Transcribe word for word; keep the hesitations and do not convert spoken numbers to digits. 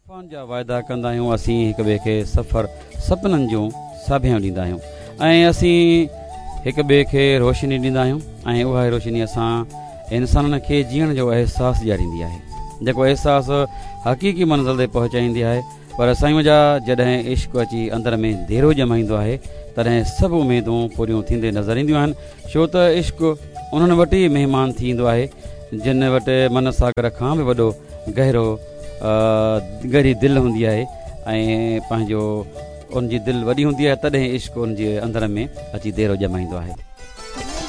तूफ़ान जा वाइदा कंदा आहियूं, असीं हिक ॿिए खे सफ़र सपननि जूं साभियूं ॾींदा आहियूं ऐं असीं हिक ॿिए खे रोशनी ॾींदा आहियूं ऐं उहा रोशनी असां इंसाननि खे जीअण जो अहसासु ॾियारींदी आहे, जेको अहसासु हक़ीक़ी मंज़िल ते पहुचाईंदी आहे। पर साईं मुंहिंजा जॾहिं इश्क़ अची अंदर में देरो ॼमाईंदो आहे तॾहिं सभु उमेदूं पूरियूं थींदे नज़र ईंदियूं आहिनि, छो त इश्क़ उन्हनि वटि ई महिमान थी ईंदो आहे जिन वटि मन सागर खां बि वॾो गहरो गहरी दिलि हूंदी आहे ऐं पंहिंजो उनजी दिलि वॾी हूंदी आहे, तॾहिं इश्क़ उनजे अंदर में अची देरो ॼमाईंदो आहे।